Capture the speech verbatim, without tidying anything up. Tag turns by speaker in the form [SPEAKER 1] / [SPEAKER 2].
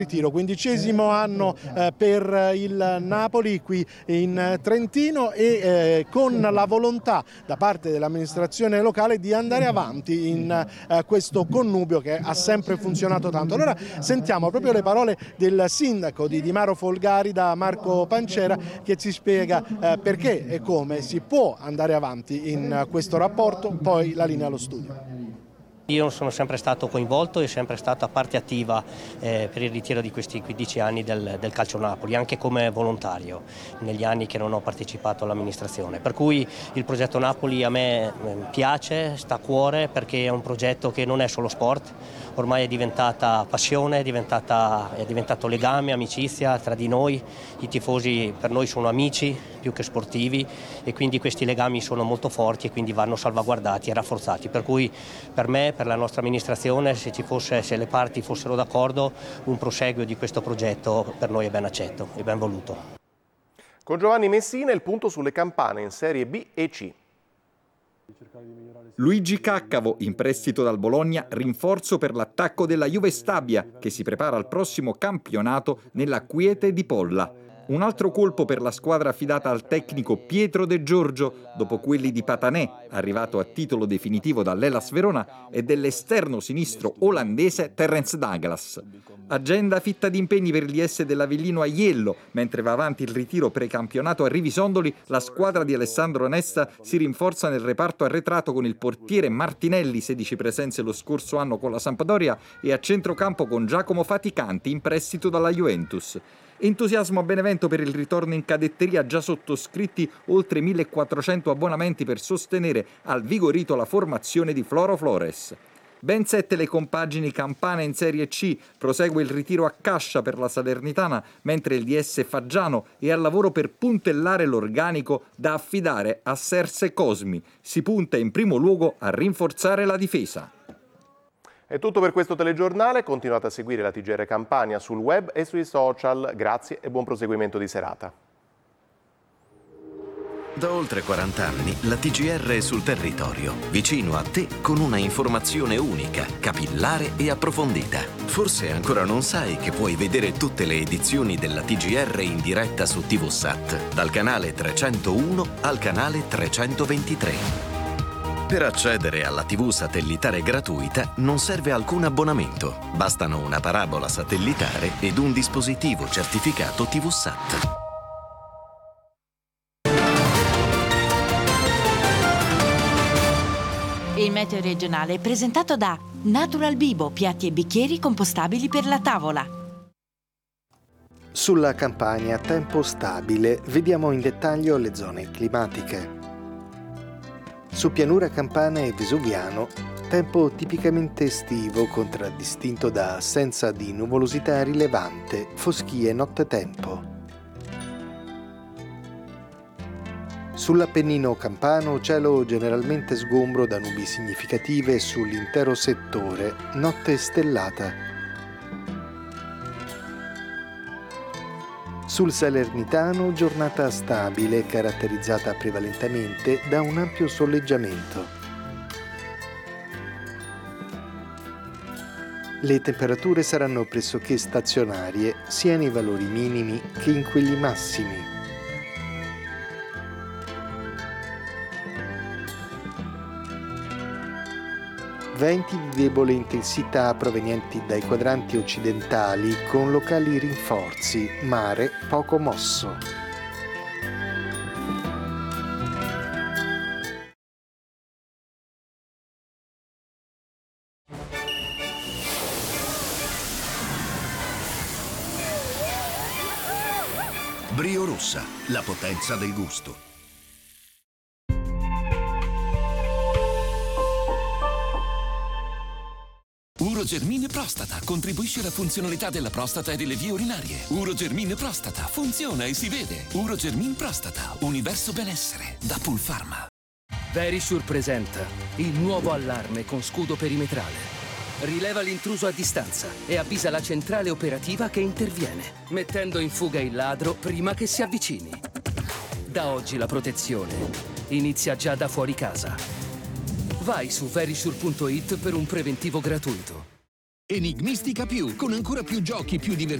[SPEAKER 1] Ritiro, quindicesimo anno eh, per il Napoli qui in Trentino e eh, con la volontà da parte dell'amministrazione locale di andare avanti in eh, questo connubio che ha sempre funzionato tanto. Allora sentiamo proprio le parole del sindaco di Dimaro Folgari, da Marco Pancera, che ci spiega eh, perché e come si può andare avanti in questo rapporto. Poi la linea allo studio.
[SPEAKER 2] Io sono sempre stato coinvolto e sempre stata parte attiva eh, per il ritiro di questi quindici anni del, del Calcio Napoli, anche come volontario negli anni che non ho partecipato all'amministrazione. Per cui il progetto Napoli a me eh, piace, sta a cuore, perché è un progetto che non è solo sport, ormai è diventata passione, è, diventata, è diventato legame, amicizia tra di noi. I tifosi per noi sono amici più che sportivi e quindi questi legami sono molto forti e quindi vanno salvaguardati e rafforzati. Per cui per me, per la nostra amministrazione, se ci fosse, se le parti fossero d'accordo, un proseguio di questo progetto per noi è ben accetto e ben voluto.
[SPEAKER 3] Con Giovanni Messina il punto sulle campane in Serie B e C.
[SPEAKER 4] Luigi Caccavo, in prestito dal Bologna, rinforzo per l'attacco della Juve Stabia, che si prepara al prossimo campionato nella quiete di Polla. Un altro colpo per la squadra affidata al tecnico Pietro De Giorgio, dopo quelli di Patanè, arrivato a titolo definitivo dall'Hellas Verona, e dell'esterno sinistro olandese Terence Douglas. Agenda fitta di impegni per gli S dell'Avellino Aiello. Mentre va avanti il ritiro precampionato a Rivisondoli, la squadra di Alessandro Nesta si rinforza nel reparto arretrato con il portiere Martinelli, sedici presenze lo scorso anno con la Sampdoria, e a centrocampo con Giacomo Faticanti, in prestito dalla Juventus. Entusiasmo a Benevento per il ritorno in cadetteria, già sottoscritti oltre millequattrocento abbonamenti per sostenere al Vigorito la formazione di Floro Flores. Ben sette le compagini campane in Serie C, prosegue il ritiro a Cascia per la Salernitana, mentre il D S Faggiano è al lavoro per puntellare l'organico da affidare a Serse Cosmi. Si punta in primo luogo a rinforzare la difesa.
[SPEAKER 3] È tutto per questo telegiornale, continuate a seguire la T G R Campania sul web e sui social. Grazie e buon proseguimento di serata.
[SPEAKER 5] Da oltre quaranta anni la T G R è sul territorio, vicino a te con una informazione unica, capillare e approfondita. Forse ancora non sai che puoi vedere tutte le edizioni della T G R in diretta su TVSat, dal canale trecentouno al canale trecentoventitré. Per accedere alla tivù satellitare gratuita non serve alcun abbonamento, bastano una parabola satellitare ed un dispositivo certificato TVSat.
[SPEAKER 6] Il meteo regionale è presentato da Natural Bibo, piatti e bicchieri compostabili per la tavola.
[SPEAKER 7] Sulla Campania, tempo stabile, vediamo in dettaglio le zone climatiche. Su pianura campana e vesuviano, tempo tipicamente estivo contraddistinto da assenza di nuvolosità rilevante, foschie nottetempo. Sull'Appennino campano, cielo generalmente sgombro da nubi significative sull'intero settore, notte stellata. Sul Salernitano, giornata stabile, caratterizzata prevalentemente da un ampio soleggiamento. Le temperature saranno pressoché stazionarie, sia nei valori minimi che in quelli massimi. Venti di debole intensità provenienti dai quadranti occidentali con locali rinforzi, mare poco mosso.
[SPEAKER 8] Brio Rossa, la potenza del gusto.
[SPEAKER 9] Urogermine Prostata contribuisce alla funzionalità della prostata e delle vie urinarie. Urogermine Prostata funziona e si vede. Urogermine Prostata, universo benessere, da Pulpharma.
[SPEAKER 10] Verisure presenta il nuovo allarme con scudo perimetrale. Rileva l'intruso a distanza e avvisa la centrale operativa che interviene, mettendo in fuga il ladro prima che si avvicini. Da oggi la protezione inizia già da fuori casa. Vai su verisure punto it per un preventivo gratuito.
[SPEAKER 8] Enigmistica più, con ancora più giochi più divertenti